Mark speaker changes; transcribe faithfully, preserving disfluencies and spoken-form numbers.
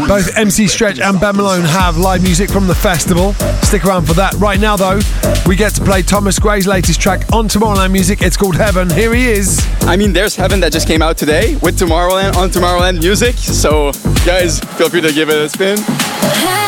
Speaker 1: Both M C Stretch and Ben Malone have live music from the festival. Stick around for that. Right now, though, we get to play Thomas Gray's latest track on Tomorrowland Music. It's called Heaven. Here he is.
Speaker 2: I mean, there's Heaven that just came out today with Tomorrowland on Tomorrowland Music. So, guys, feel free to give it a spin.